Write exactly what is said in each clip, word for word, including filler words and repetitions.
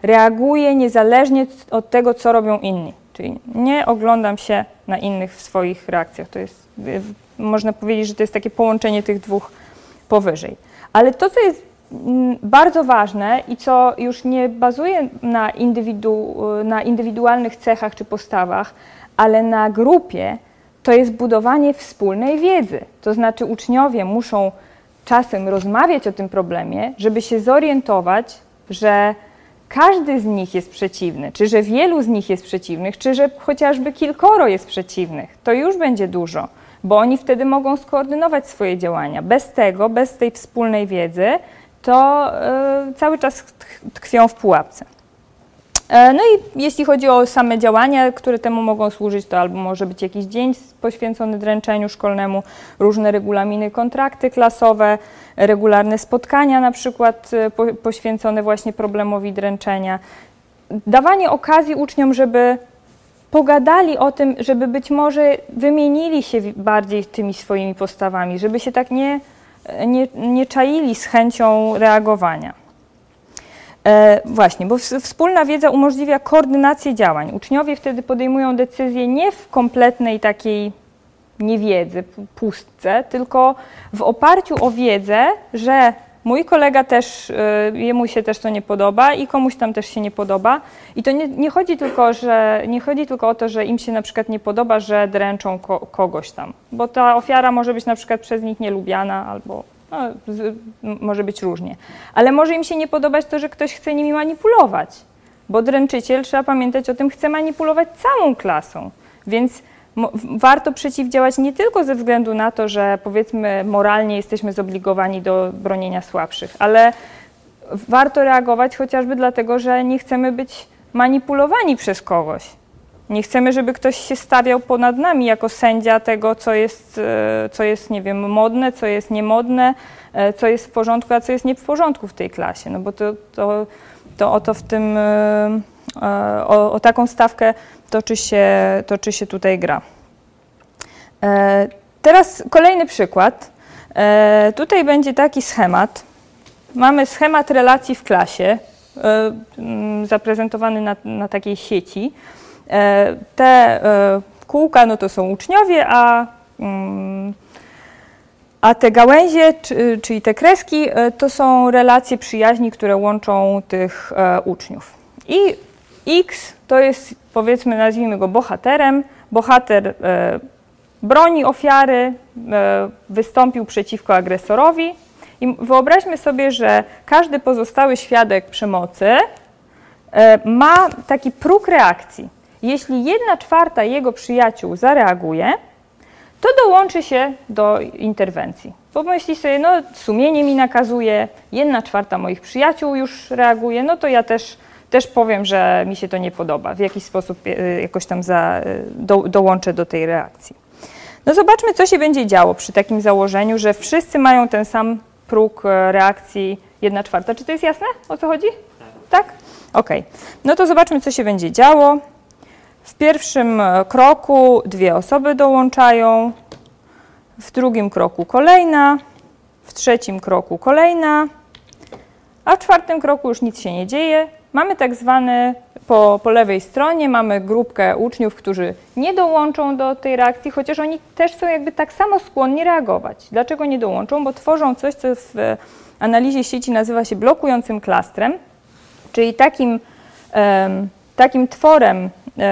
reaguję niezależnie od tego, co robią inni. Czyli nie oglądam się na innych w swoich reakcjach. To jest, można powiedzieć, że to jest takie połączenie tych dwóch powyżej. Ale to, co jest bardzo ważne i co już nie bazuje na, indywidu, na indywidualnych cechach czy postawach, ale na grupie, to jest budowanie wspólnej wiedzy. To znaczy uczniowie muszą czasem rozmawiać o tym problemie, żeby się zorientować, że każdy z nich jest przeciwny, czy że wielu z nich jest przeciwnych, czy że chociażby kilkoro jest przeciwnych. To już będzie dużo, bo oni wtedy mogą skoordynować swoje działania. Bez tego, bez tej wspólnej wiedzy, to y, cały czas tkwią w pułapce. No i jeśli chodzi o same działania, które temu mogą służyć, to albo może być jakiś dzień poświęcony dręczeniu szkolnemu, różne regulaminy, kontrakty klasowe, regularne spotkania na przykład po, poświęcone właśnie problemowi dręczenia. Dawanie okazji uczniom, żeby pogadali o tym, żeby być może wymienili się bardziej tymi swoimi postawami, żeby się tak nie, nie, nie czaili z chęcią reagowania. E, właśnie, bo w, wspólna wiedza umożliwia koordynację działań. Uczniowie wtedy podejmują decyzje nie w kompletnej takiej niewiedzy, pustce, tylko w oparciu o wiedzę, że mój kolega też, e, jemu się też to nie podoba i komuś tam też się nie podoba. I to nie, nie chodzi tylko, że, nie chodzi tylko o to, że im się na przykład nie podoba, że dręczą ko, kogoś tam, bo ta ofiara może być na przykład przez nich nielubiana albo no, z, może być różnie. Ale może im się nie podobać to, że ktoś chce nimi manipulować, bo dręczyciel, trzeba pamiętać o tym, chce manipulować całą klasą. Więc mo, warto przeciwdziałać nie tylko ze względu na to, że powiedzmy moralnie jesteśmy zobligowani do bronienia słabszych, ale warto reagować chociażby dlatego, że nie chcemy być manipulowani przez kogoś. Nie chcemy, żeby ktoś się stawiał ponad nami jako sędzia tego, co jest, co jest, nie wiem, modne, co jest niemodne, co jest w porządku, a co jest nie w porządku w tej klasie. No bo to, to, to o to w tym, o, o taką stawkę toczy się, toczy się tutaj gra. Teraz kolejny przykład. Tutaj będzie taki schemat. Mamy schemat relacji w klasie, zaprezentowany na, na takiej sieci. Te kółka no to są uczniowie, a, a te gałęzie, czyli te kreski, to są relacje przyjaźni, które łączą tych uczniów. I X to jest, powiedzmy, nazwijmy go bohaterem. Bohater broni ofiary, wystąpił przeciwko agresorowi. I wyobraźmy sobie, że każdy pozostały świadek przemocy ma taki próg reakcji. Jeśli jedna czwarta jego przyjaciół zareaguje, to dołączy się do interwencji. Bo myśli sobie, no sumienie mi nakazuje, jedna czwarta moich przyjaciół już reaguje, no to ja też, też powiem, że mi się to nie podoba. W jakiś sposób jakoś tam za, do, dołączę do tej reakcji. No zobaczmy, co się będzie działo przy takim założeniu, że wszyscy mają ten sam próg reakcji jedna czwarta. Czy to jest jasne, o co chodzi? Tak? Okej. Okay. No to zobaczmy, co się będzie działo. W pierwszym kroku dwie osoby dołączają, w drugim kroku kolejna, w trzecim kroku kolejna, a w czwartym kroku już nic się nie dzieje. Mamy tak zwany, po, po lewej stronie mamy grupkę uczniów, którzy nie dołączą do tej reakcji, chociaż oni też są jakby tak samo skłonni reagować. Dlaczego nie dołączą? Bo tworzą coś, co w analizie sieci nazywa się blokującym klastrem, czyli takim, um, takim tworem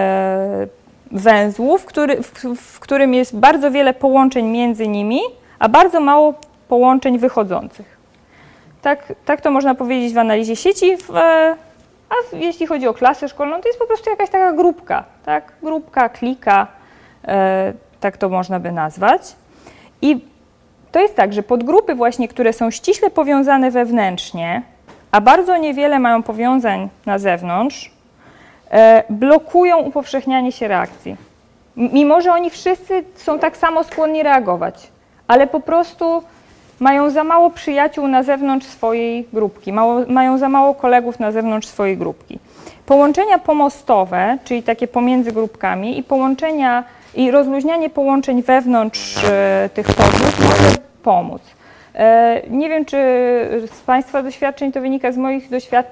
węzłów, który, w, w którym jest bardzo wiele połączeń między nimi, a bardzo mało połączeń wychodzących. Tak, tak to można powiedzieć w analizie sieci, w, a jeśli chodzi o klasę szkolną, to jest po prostu jakaś taka grupka, tak? Grupka, klika, e, tak to można by nazwać. I to jest tak, że podgrupy właśnie, które są ściśle powiązane wewnętrznie, a bardzo niewiele mają powiązań na zewnątrz, blokują upowszechnianie się reakcji. Mimo że oni wszyscy są tak samo skłonni reagować, ale po prostu mają za mało przyjaciół na zewnątrz swojej grupki, mało, mają za mało kolegów na zewnątrz swojej grupki. Połączenia pomostowe, czyli takie pomiędzy grupkami i połączenia i rozluźnianie połączeń wewnątrz e, tych podróż może pomóc. E, nie wiem, czy z Państwa doświadczeń to wynika, z moich doświadczeń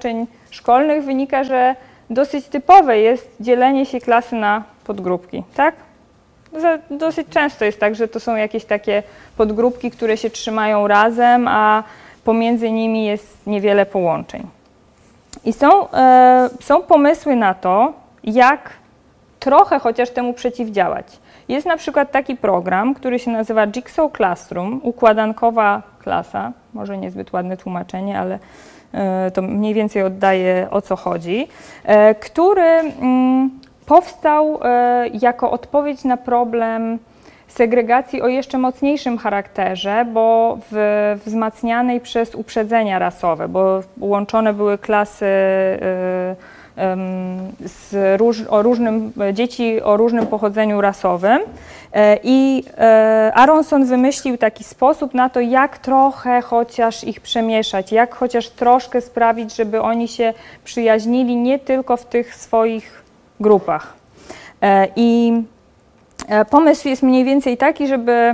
szkolnych wynika, że dosyć typowe jest dzielenie się klasy na podgrupki, tak? Dosyć często jest tak, że to są jakieś takie podgrupki, które się trzymają razem, a pomiędzy nimi jest niewiele połączeń. I są, e, są pomysły na to, jak trochę chociaż temu przeciwdziałać. Jest na przykład taki program, który się nazywa Jigsaw Classroom, układankowa klasa, może niezbyt ładne tłumaczenie, ale e, to mniej więcej oddaje, o co chodzi, e, który mm, powstał e, jako odpowiedź na problem segregacji o jeszcze mocniejszym charakterze, bo w, wzmacnianej przez uprzedzenia rasowe, bo łączone były klasy y, y, z róż, o różnym, dzieci o różnym pochodzeniu rasowym. I Aronson wymyślił taki sposób na to, jak trochę chociaż ich przemieszać, jak chociaż troszkę sprawić, żeby oni się przyjaźnili nie tylko w tych swoich grupach. I pomysł jest mniej więcej taki, żeby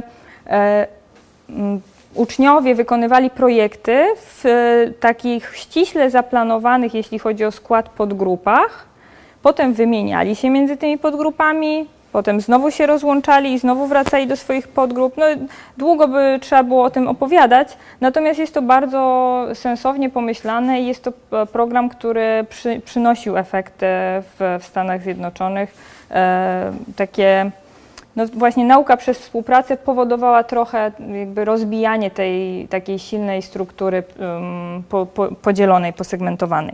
uczniowie wykonywali projekty w takich ściśle zaplanowanych, jeśli chodzi o skład, podgrupach, potem wymieniali się między tymi podgrupami, potem znowu się rozłączali i znowu wracali do swoich podgrup. No, długo by trzeba było o tym opowiadać, natomiast jest to bardzo sensownie pomyślane i jest to program, który przy, przynosił efekty w, w Stanach Zjednoczonych. E, takie, no właśnie nauka przez współpracę powodowała trochę jakby rozbijanie tej takiej silnej struktury um, po, po, podzielonej, posegmentowanej.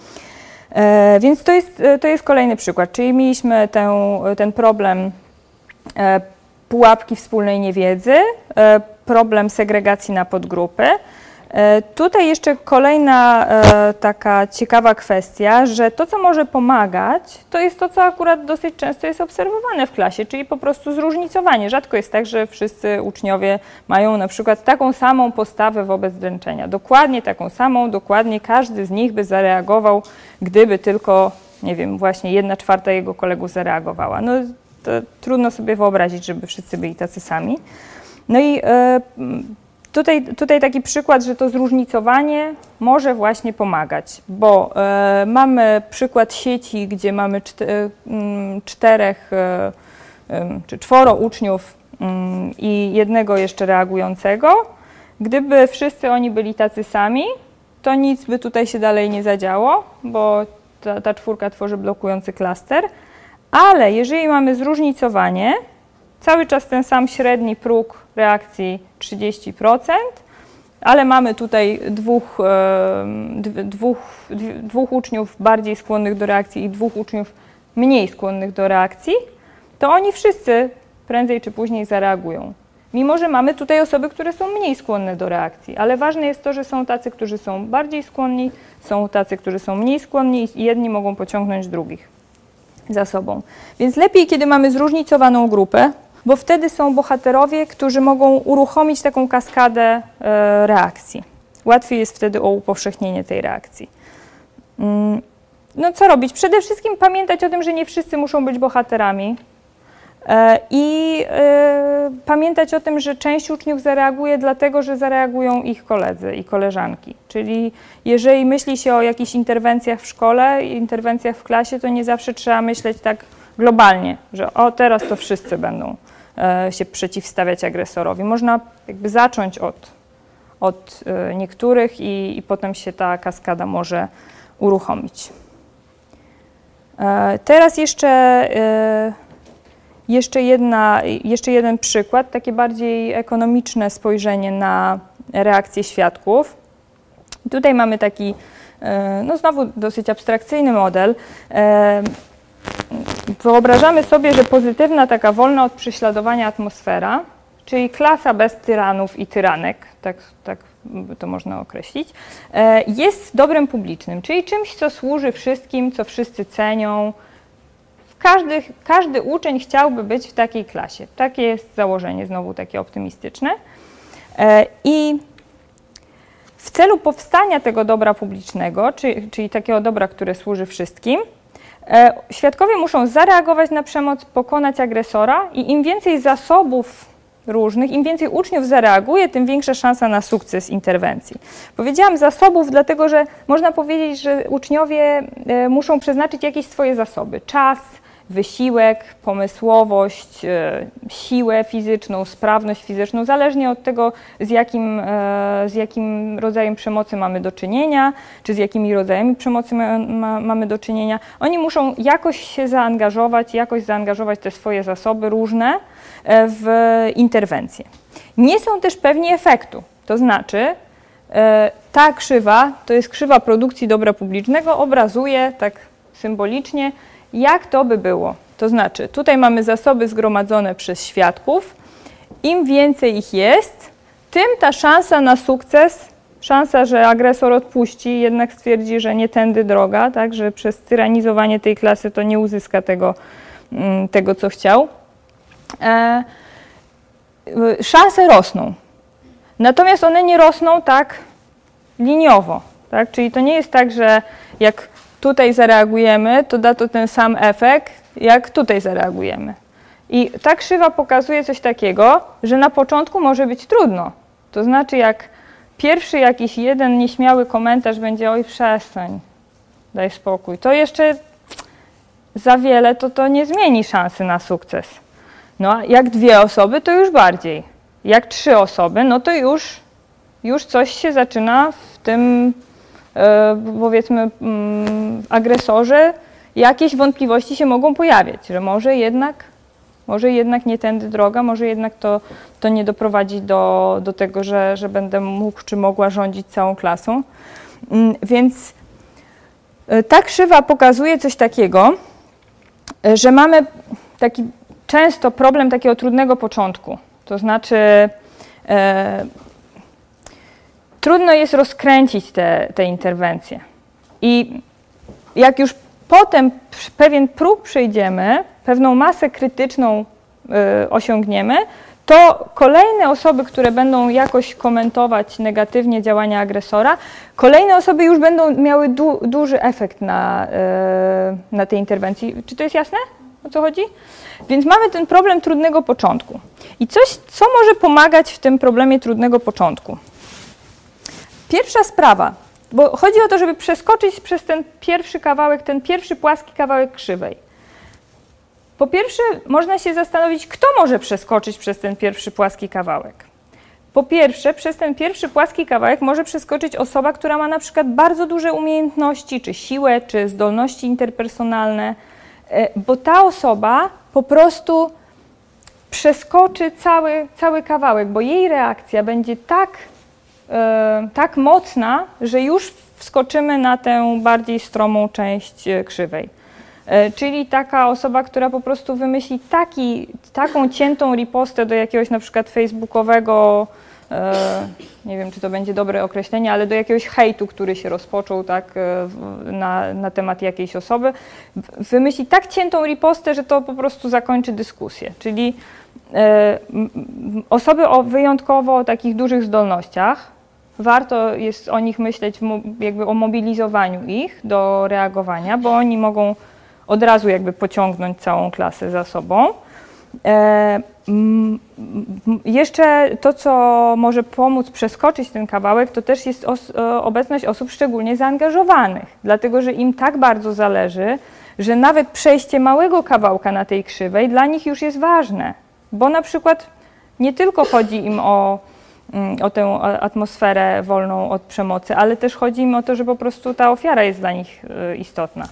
E, więc to jest, to jest kolejny przykład, czyli mieliśmy tę, ten problem e, pułapki wspólnej niewiedzy, e, problem segregacji na podgrupy. E, tutaj jeszcze kolejna e, taka ciekawa kwestia, że to, co może pomagać, to jest to, co akurat dosyć często jest obserwowane w klasie, czyli po prostu zróżnicowanie. Rzadko jest tak, że wszyscy uczniowie mają na przykład taką samą postawę wobec dręczenia. Dokładnie taką samą, dokładnie każdy z nich by zareagował, gdyby tylko, nie wiem, właśnie jedna czwarta jego kolegów zareagowała. No to trudno sobie wyobrazić, żeby wszyscy byli tacy sami. No i e, Tutaj, tutaj taki przykład, że to zróżnicowanie może właśnie pomagać, bo e, mamy przykład sieci, gdzie mamy czte, czterech e, czy czworo uczniów mm, i jednego jeszcze reagującego. Gdyby wszyscy oni byli tacy sami, to nic by tutaj się dalej nie zadziało, bo ta, ta czwórka tworzy blokujący klaster, ale jeżeli mamy zróżnicowanie, cały czas ten sam średni próg reakcji trzydzieści procent, ale mamy tutaj dwóch, dwóch, dwóch uczniów bardziej skłonnych do reakcji i dwóch uczniów mniej skłonnych do reakcji, to oni wszyscy prędzej czy później zareagują. Mimo że mamy tutaj osoby, które są mniej skłonne do reakcji, ale ważne jest to, że są tacy, którzy są bardziej skłonni, są tacy, którzy są mniej skłonni i jedni mogą pociągnąć drugich za sobą. Więc lepiej, kiedy mamy zróżnicowaną grupę, bo wtedy są bohaterowie, którzy mogą uruchomić taką kaskadę e, reakcji. Łatwiej jest wtedy o upowszechnienie tej reakcji. Mm, no co robić? Przede wszystkim pamiętać o tym, że nie wszyscy muszą być bohaterami e, i e, pamiętać o tym, że część uczniów zareaguje dlatego, że zareagują ich koledzy i koleżanki. Czyli jeżeli myśli się o jakichś interwencjach w szkole, interwencjach w klasie, to nie zawsze trzeba myśleć tak globalnie, że o, teraz to wszyscy będą e, się przeciwstawiać agresorowi. Można jakby zacząć od, od e, niektórych i, i potem się ta kaskada może uruchomić. E, teraz jeszcze, e, jeszcze, jedna, jeszcze jeden przykład, takie bardziej ekonomiczne spojrzenie na reakcje świadków. Tutaj mamy taki, e, no znowu dosyć abstrakcyjny model. E, Wyobrażamy sobie, że pozytywna, taka wolna od prześladowania atmosfera, czyli klasa bez tyranów i tyranek, tak, tak by to można określić, jest dobrem publicznym, czyli czymś, co służy wszystkim, co wszyscy cenią. Każdy, każdy uczeń chciałby być w takiej klasie. Takie jest założenie, znowu takie optymistyczne. I w celu powstania tego dobra publicznego, czyli, czyli takiego dobra, które służy wszystkim, świadkowie muszą zareagować na przemoc, pokonać agresora i im więcej zasobów różnych, im więcej uczniów zareaguje, tym większa szansa na sukces interwencji. Powiedziałam zasobów, dlatego że można powiedzieć, że uczniowie muszą przeznaczyć jakieś swoje zasoby. Czas, wysiłek, pomysłowość, siłę fizyczną, sprawność fizyczną, zależnie od tego, z jakim, z jakim rodzajem przemocy mamy do czynienia, czy z jakimi rodzajami przemocy ma, ma, mamy do czynienia. Oni muszą jakoś się zaangażować, jakoś zaangażować te swoje zasoby różne w interwencję. Nie są też pewni efektu, to znaczy ta krzywa, to jest krzywa produkcji dobra publicznego, obrazuje tak symbolicznie, jak to by było. To znaczy, tutaj mamy zasoby zgromadzone przez świadków. Im więcej ich jest, tym ta szansa na sukces, szansa, że agresor odpuści, jednak stwierdzi, że nie tędy droga, tak, że przez tyranizowanie tej klasy to nie uzyska tego, tego co chciał. E, szanse rosną. Natomiast one nie rosną tak liniowo. Tak? Czyli to nie jest tak, że jak tutaj zareagujemy, to da to ten sam efekt, jak tutaj zareagujemy. I ta krzywa pokazuje coś takiego, że na początku może być trudno. To znaczy, jak pierwszy jakiś jeden nieśmiały komentarz będzie: oj, przestań, daj spokój, to jeszcze za wiele, to to nie zmieni szansy na sukces. No a jak dwie osoby, to już bardziej. Jak trzy osoby, no to już, już coś się zaczyna w tym, powiedzmy, agresorze, jakieś wątpliwości się mogą pojawiać, że może jednak, może jednak nie tędy droga, może jednak to, to nie doprowadzi do, do tego, że, że będę mógł czy mogła rządzić całą klasą. Więc ta krzywa pokazuje coś takiego, że mamy taki często problem takiego trudnego początku. To znaczy e, trudno jest rozkręcić te, te interwencje. I jak już potem pewien próg przejdziemy, pewną masę krytyczną y, osiągniemy, to kolejne osoby, które będą jakoś komentować negatywnie działania agresora, kolejne osoby już będą miały du, duży efekt na, y, na tej interwencji. Czy to jest jasne, o co chodzi? Więc mamy ten problem trudnego początku. I coś, co może pomagać w tym problemie trudnego początku. Pierwsza sprawa, bo chodzi o to, żeby przeskoczyć przez ten pierwszy kawałek, ten pierwszy płaski kawałek krzywej. Po pierwsze, można się zastanowić, kto może przeskoczyć przez ten pierwszy płaski kawałek. Po pierwsze, przez ten pierwszy płaski kawałek może przeskoczyć osoba, która ma na przykład bardzo duże umiejętności, czy siłę, czy zdolności interpersonalne, bo ta osoba po prostu przeskoczy cały, cały kawałek, bo jej reakcja będzie tak, e, tak mocna, że już wskoczymy na tę bardziej stromą część krzywej. E, czyli taka osoba, która po prostu wymyśli taki, taką ciętą ripostę do jakiegoś na przykład facebookowego, e, nie wiem, czy to będzie dobre określenie, ale do jakiegoś hejtu, który się rozpoczął tak, na, na temat jakiejś osoby, wymyśli tak ciętą ripostę, że to po prostu zakończy dyskusję. Czyli e, osoby o wyjątkowo takich dużych zdolnościach, warto jest o nich myśleć, jakby o mobilizowaniu ich do reagowania, bo oni mogą od razu jakby pociągnąć całą klasę za sobą. E, m, m, jeszcze to, co może pomóc przeskoczyć ten kawałek, to też jest os, obecność osób szczególnie zaangażowanych, dlatego że im tak bardzo zależy, że nawet przejście małego kawałka na tej krzywej dla nich już jest ważne, bo na przykład nie tylko chodzi im o, o tę atmosferę wolną od przemocy, ale też chodzi im o to, że po prostu ta ofiara jest dla nich istotna.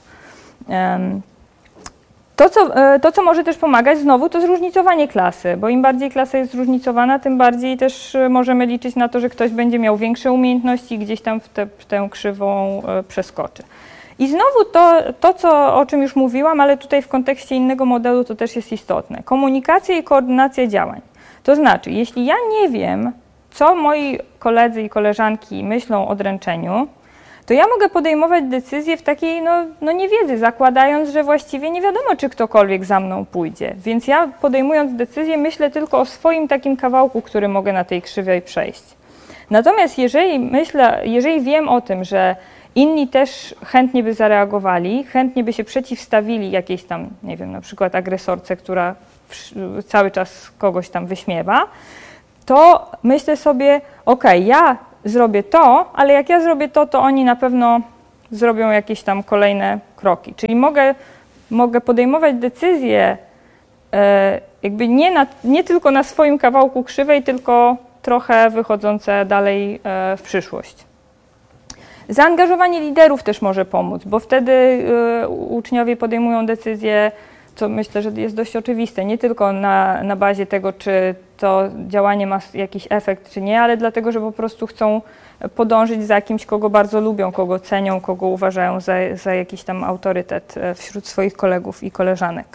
To co, to, co może też pomagać, znowu, to zróżnicowanie klasy, bo im bardziej klasa jest zróżnicowana, tym bardziej też możemy liczyć na to, że ktoś będzie miał większe umiejętności i gdzieś tam w, te, w tę krzywą przeskoczy. I znowu to, to co, o czym już mówiłam, ale tutaj w kontekście innego modelu to też jest istotne. Komunikacja i koordynacja działań. To znaczy, jeśli ja nie wiem, co moi koledzy i koleżanki myślą o dręczeniu, to ja mogę podejmować decyzje w takiej no, no niewiedzy, zakładając, że właściwie nie wiadomo, czy ktokolwiek za mną pójdzie. Więc ja podejmując decyzję myślę tylko o swoim takim kawałku, który mogę na tej krzywej przejść. Natomiast jeżeli myślę, jeżeli wiem o tym, że inni też chętnie by zareagowali, chętnie by się przeciwstawili jakiejś tam, nie wiem, na przykład agresorce, która cały czas kogoś tam wyśmiewa, to myślę sobie, okej, ja zrobię to, ale jak ja zrobię to, to oni na pewno zrobią jakieś tam kolejne kroki. Czyli mogę, mogę podejmować decyzje e, jakby nie, na, nie tylko na swoim kawałku krzywej, tylko trochę wychodzące dalej e, w przyszłość. Zaangażowanie liderów też może pomóc, bo wtedy e, uczniowie podejmują decyzje, co myślę, że jest dość oczywiste, nie tylko na, na bazie tego, czy to działanie ma jakiś efekt, czy nie, ale dlatego, że po prostu chcą podążyć za kimś, kogo bardzo lubią, kogo cenią, kogo uważają za, za jakiś tam autorytet wśród swoich kolegów i koleżanek.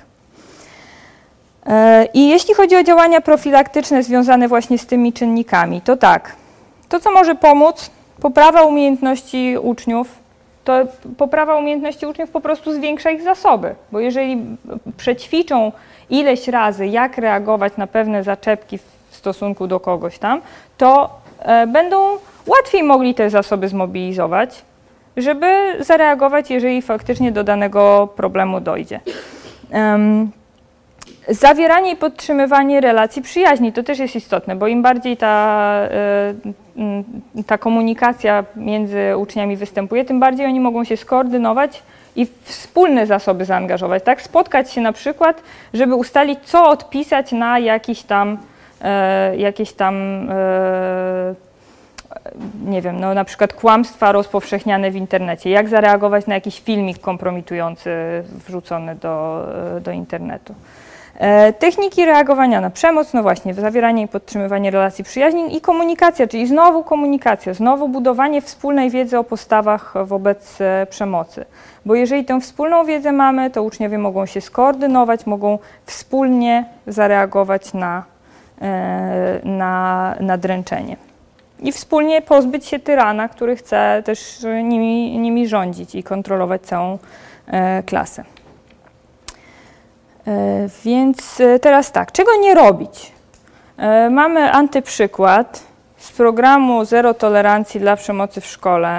I jeśli chodzi o działania profilaktyczne związane właśnie z tymi czynnikami, to tak, to co może pomóc, poprawa umiejętności uczniów, to poprawa umiejętności uczniów po prostu zwiększa ich zasoby, bo jeżeli przećwiczą ileś razy, jak reagować na pewne zaczepki w stosunku do kogoś tam, to e, będą łatwiej mogli te zasoby zmobilizować, żeby zareagować, jeżeli faktycznie do danego problemu dojdzie. Um, Zawieranie i podtrzymywanie relacji przyjaźni to też jest istotne, bo im bardziej ta, ta komunikacja między uczniami występuje, tym bardziej oni mogą się skoordynować i wspólne zasoby zaangażować, tak? Spotkać się na przykład, żeby ustalić, co odpisać na jakiś tam, jakieś tam nie wiem, no na przykład kłamstwa rozpowszechniane w internecie, jak zareagować na jakiś filmik kompromitujący wrzucony do, do internetu. Techniki reagowania na przemoc, no właśnie, zawieranie i podtrzymywanie relacji przyjaźni i komunikacja, czyli znowu komunikacja, znowu budowanie wspólnej wiedzy o postawach wobec przemocy. Bo jeżeli tę wspólną wiedzę mamy, to uczniowie mogą się skoordynować, mogą wspólnie zareagować na, na, na dręczenie. I wspólnie pozbyć się tyrana, który chce też nimi, nimi rządzić i kontrolować całą klasę. Więc teraz tak, czego nie robić? Mamy antyprzykład z programu Zero Tolerancji dla Przemocy w Szkole.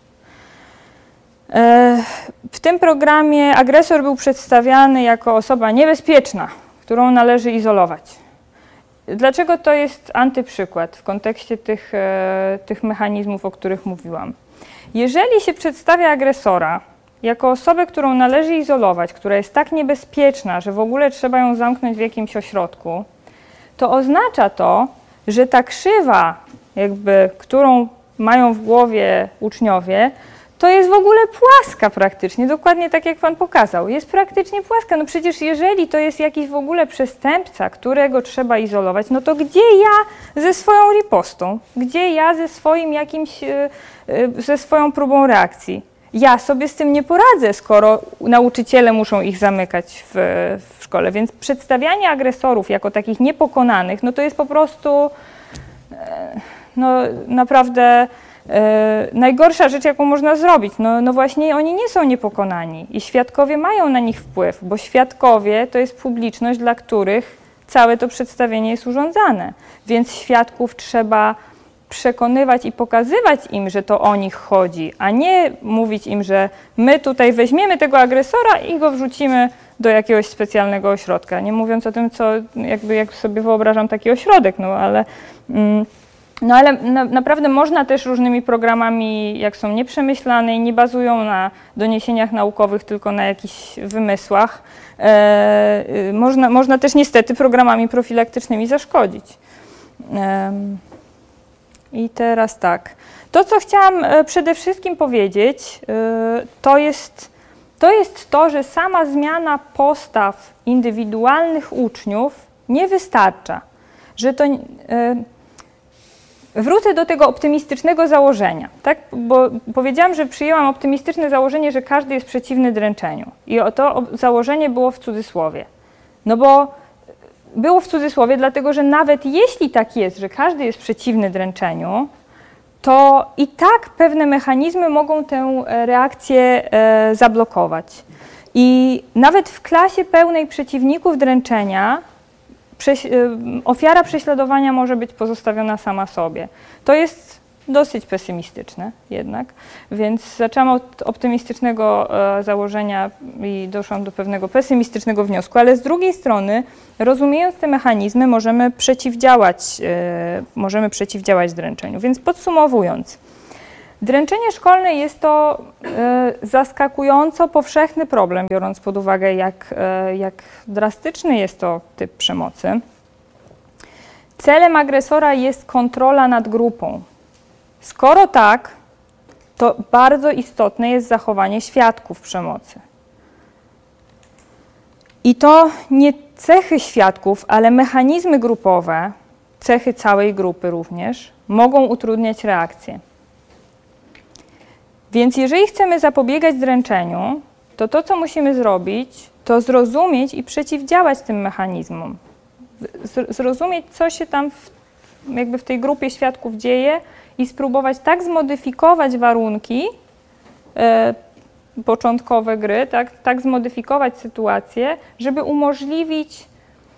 W tym programie agresor był przedstawiany jako osoba niebezpieczna, którą należy izolować. Dlaczego to jest antyprzykład w kontekście tych, tych mechanizmów, o których mówiłam? Jeżeli się przedstawia agresora jako osobę, którą należy izolować, która jest tak niebezpieczna, że w ogóle trzeba ją zamknąć w jakimś ośrodku, to oznacza to, że ta krzywa, jakby, którą mają w głowie uczniowie, to jest w ogóle płaska praktycznie, dokładnie tak jak Pan pokazał. Jest praktycznie płaska. No przecież jeżeli to jest jakiś w ogóle przestępca, którego trzeba izolować, no to gdzie ja ze swoją ripostą? Gdzie ja ze swoim jakimś, ze swoją próbą reakcji? Ja sobie z tym nie poradzę, skoro nauczyciele muszą ich zamykać w, w szkole. Więc przedstawianie agresorów jako takich niepokonanych, no to jest po prostu no, naprawdę e, najgorsza rzecz, jaką można zrobić. No, no właśnie oni nie są niepokonani i świadkowie mają na nich wpływ, bo świadkowie to jest publiczność, dla których całe to przedstawienie jest urządzane. Więc świadków trzeba przekonywać i pokazywać im, że to o nich chodzi, a nie mówić im, że my tutaj weźmiemy tego agresora i go wrzucimy do jakiegoś specjalnego ośrodka. Nie mówiąc o tym, co jakby jak sobie wyobrażam taki ośrodek, no ale, no ale na, naprawdę można też różnymi programami, jak są nieprzemyślane i nie bazują na doniesieniach naukowych, tylko na jakichś wymysłach, e, można, można też niestety programami profilaktycznymi zaszkodzić. E, I teraz tak, to co chciałam przede wszystkim powiedzieć, to jest, to jest to, że sama zmiana postaw indywidualnych uczniów nie wystarcza. Że to, wrócę do tego optymistycznego założenia, tak? Bo powiedziałam, że przyjęłam optymistyczne założenie, że każdy jest przeciwny dręczeniu. I to założenie było w cudzysłowie. No bo było w cudzysłowie, dlatego że nawet jeśli tak jest, że każdy jest przeciwny dręczeniu, to i tak pewne mechanizmy mogą tę reakcję e, zablokować. I nawet w klasie pełnej przeciwników dręczenia prześ, e, ofiara prześladowania może być pozostawiona sama sobie. To jest dosyć pesymistyczne jednak, więc zaczęłam od optymistycznego e, założenia i doszłam do pewnego pesymistycznego wniosku, ale z drugiej strony, rozumiejąc te mechanizmy, możemy przeciwdziałać, e, możemy przeciwdziałać dręczeniu. Więc podsumowując, dręczenie szkolne jest to e, zaskakująco powszechny problem, biorąc pod uwagę, jak, e, jak drastyczny jest to typ przemocy. Celem agresora jest kontrola nad grupą. Skoro tak, to bardzo istotne jest zachowanie świadków przemocy. I to nie cechy świadków, ale mechanizmy grupowe, cechy całej grupy również, mogą utrudniać reakcję. Więc jeżeli chcemy zapobiegać dręczeniu, to to, co musimy zrobić, to zrozumieć i przeciwdziałać tym mechanizmom. Zrozumieć, co się tam w, jakby w tej grupie świadków dzieje i spróbować tak zmodyfikować warunki e, początkowe gry, tak, tak zmodyfikować sytuację, żeby umożliwić,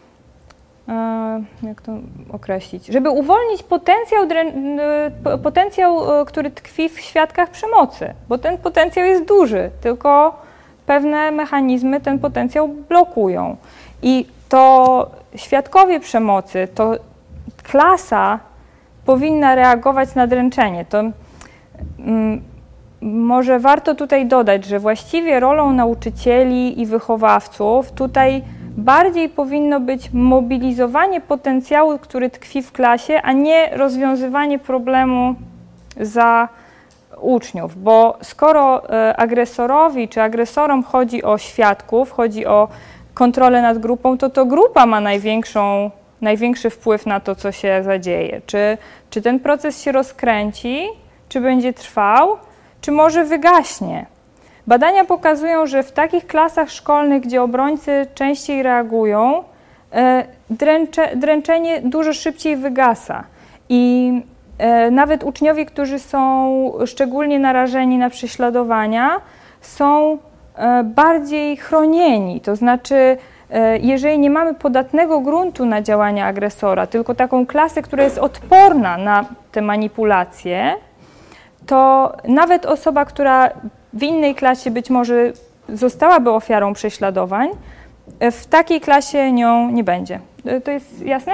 e, jak to określić, żeby uwolnić potencjał, e, potencjał, e, który tkwi w świadkach przemocy, bo ten potencjał jest duży, tylko pewne mechanizmy ten potencjał blokują. I to świadkowie przemocy, to klasa powinna reagować na dręczenie. To mm, może warto tutaj dodać, że właściwie rolą nauczycieli i wychowawców tutaj bardziej powinno być mobilizowanie potencjału, który tkwi w klasie, a nie rozwiązywanie problemu za uczniów, bo skoro e, agresorowi czy agresorom chodzi o świadków, chodzi o kontrolę nad grupą, to to grupa ma największą, największy wpływ na to, co się zadzieje. Czy, czy ten proces się rozkręci, czy będzie trwał, czy może wygaśnie. Badania pokazują, że w takich klasach szkolnych, gdzie obrońcy częściej reagują, dręcze, dręczenie dużo szybciej wygasa. I nawet uczniowie, którzy są szczególnie narażeni na prześladowania, są bardziej chronieni. To znaczy, jeżeli nie mamy podatnego gruntu na działania agresora, tylko taką klasę, która jest odporna na te manipulacje, to nawet osoba, która w innej klasie być może zostałaby ofiarą prześladowań, w takiej klasie nią nie będzie. To jest jasne?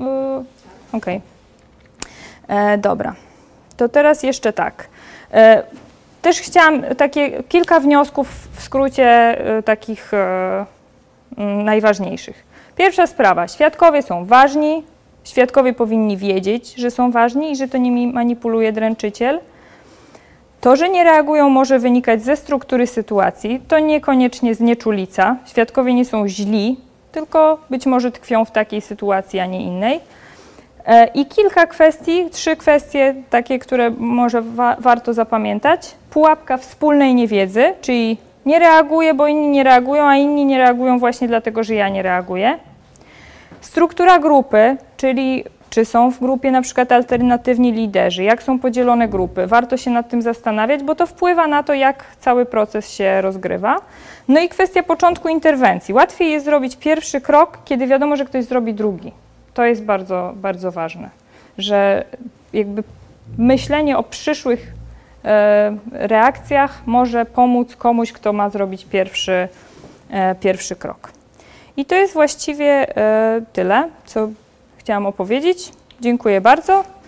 Okej. Okay. Dobra. To teraz jeszcze tak. E, też chciałam takie kilka wniosków w skrócie e, takich e, najważniejszych. Pierwsza sprawa. Świadkowie są ważni. Świadkowie powinni wiedzieć, że są ważni i że to nimi manipuluje dręczyciel. To, że nie reagują, może wynikać ze struktury sytuacji. To niekoniecznie znieczulica. Świadkowie nie są źli, tylko być może tkwią w takiej sytuacji, a nie innej. I kilka kwestii, trzy kwestie takie, które może wa warto zapamiętać. Pułapka wspólnej niewiedzy, czyli nie reaguję, bo inni nie reagują, a inni nie reagują właśnie dlatego, że ja nie reaguję. Struktura grupy, czyli czy są w grupie na przykład alternatywni liderzy, jak są podzielone grupy. Warto się nad tym zastanawiać, bo to wpływa na to, jak cały proces się rozgrywa. No i kwestia początku interwencji. Łatwiej jest zrobić pierwszy krok, kiedy wiadomo, że ktoś zrobi drugi. To jest bardzo, bardzo ważne, że jakby myślenie o przyszłych e, reakcjach może pomóc komuś, kto ma zrobić pierwszy, e, pierwszy krok. I to jest właściwie e, tyle, co chciałam opowiedzieć. Dziękuję bardzo.